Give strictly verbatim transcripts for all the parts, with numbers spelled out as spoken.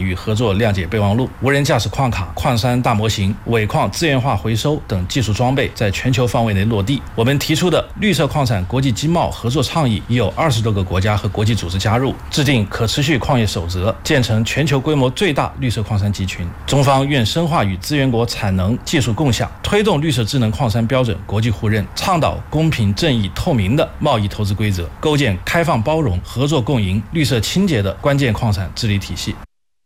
与合作谅解备忘录、无人驾驶矿卡、矿山大模型、尾矿资源化回收等技术装备在全球范围内落地。我们提出的绿色矿产国际经贸合作倡议已有二十多个国家和国际组织加入，制定可持续矿业守则，建成全球规模最大绿色矿山集群。中方愿深化与资源国产能技术共享，推动绿色智能矿山标准国际互认，倡导公平正义透明的贸易投资规则，构建开放包容、合作共赢、绿色清洁的关键矿产治理体系。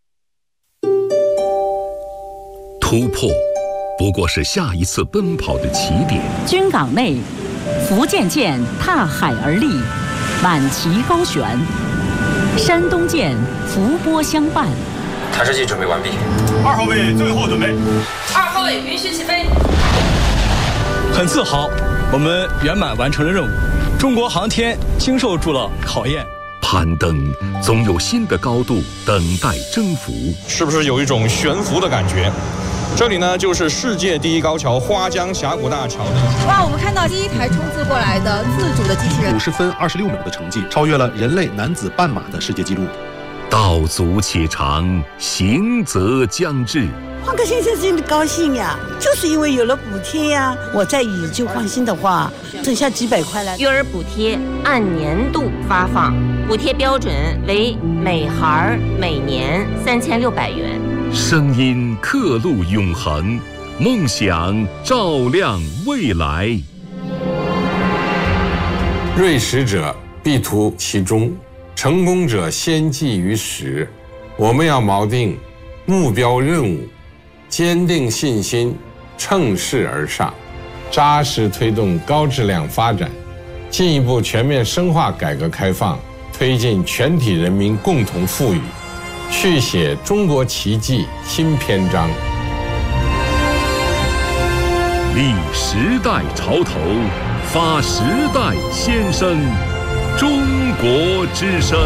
突破不过是下一次奔跑的起点。 军港内，福建舰踏海而立，满旗高悬；山东舰伏波相伴。 探视机准备完毕。 二号位最后准备。 二号位允许起飞。 很自豪，我们圆满完成了任务。中国航天经受住了考验。 攀登总有新的高度等待征服， 是不是有一种悬浮的感觉？这里呢，就是世界第一高桥花江峡谷大桥的。 哇，我们看到第一台冲刺过来的自主的机器人， 五十分二十六秒的成绩，超越了人类男子半马的世界纪录。 道阻且长，行则将至。 换个先生真的高兴呀，就是因为有了补贴呀。我再以旧换新的话，剩下几百块了。 育儿补贴按年度发放，补贴标准为每孩每年三千六百元。 声音刻录永恒，梦想照亮未来。 锐实者必图其中，成功者先记于始。我们要锚定目标任务，坚定信心，乘势而上，扎实推动高质量发展，进一步全面深化改革开放，推进全体人民共同富裕，续写中国奇迹新篇章。 立时代潮头，发时代先声，中国之声。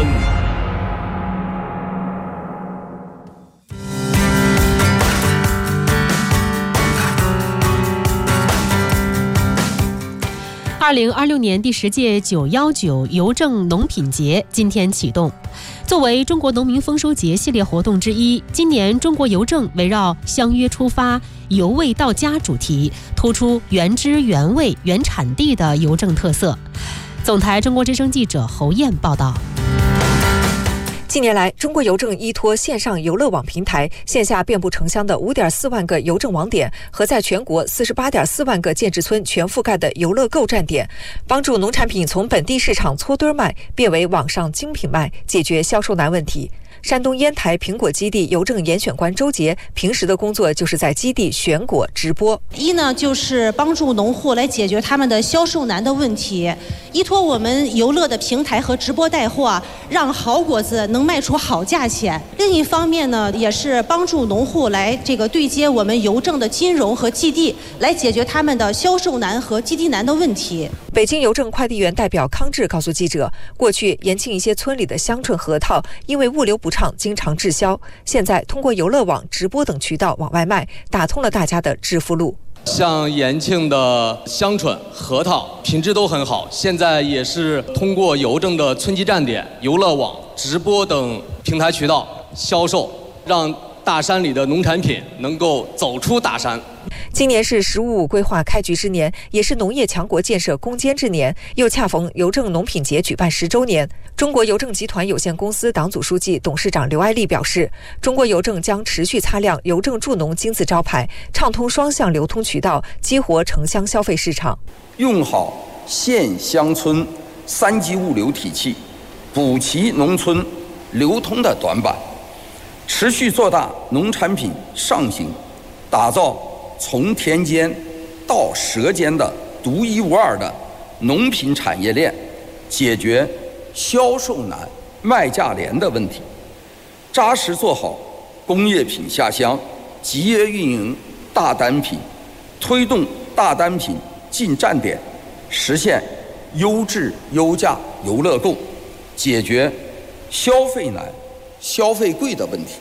二零二六年第十届九一九邮政农品节今天启动。作为中国农民丰收节系列活动之一，今年中国邮政围绕相约出发、邮味到家主题，突出原汁原味、原产地的邮政特色。总台中国之声记者侯燕报道。 近年来，中国邮政依托线上邮乐网平台，线下遍布城乡的五点四万个邮政网点和在全国四十八点四万个建制村全覆盖的邮乐购站点，帮助农产品从本地市场搓堆卖变为网上精品卖，解决销售难问题。山东烟台苹果基地邮政严选官周杰平时的工作就是在基地选果直播。 一呢，就是帮助农户来解决他们的销售难的问题，依托我们邮乐的平台和直播带货啊，让好果子能卖出好价钱。另一方面呢，也是帮助农户来这个对接我们邮政的金融和基地，来解决他们的销售难和基地难的问题。 北京邮政快递员代表康志告诉记者，过去延庆一些村里的香椿核桃因为物流不畅经常滞销，现在通过邮乐网、直播等渠道往外卖，打通了大家的致富路。 像延庆的香椿、核桃品质都很好，现在也是通过邮政的村级站点、邮乐网、直播等平台渠道销售，让大山里的农产品能够走出大山。 今年是“十五五”规划开局之年，也是农业强国建设攻坚之年，又恰逢邮政农品节举办十周年。中国邮政集团有限公司党组书记、董事长刘爱丽表示，中国邮政将持续擦亮邮政助农金字招牌，畅通双向流通渠道，激活城乡消费市场。 用好县乡村三级物流体系，补齐农村流通的短板，持续做大农产品上行，打造从田间到舌尖的独一无二的农品产业链，解决销售难、卖价廉的问题，扎实做好工业品下乡、集约运营大单品，推动大单品进站点，实现优质优价邮乐购，解决消费难、消费贵的问题。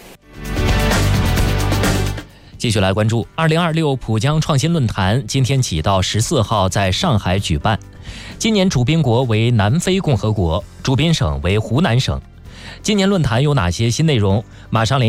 继续来关注二零二六浦江创新论坛，今天起到十四号在上海举办。今年主宾国为南非共和国，主宾省为湖南省。今年论坛有哪些新内容？马上连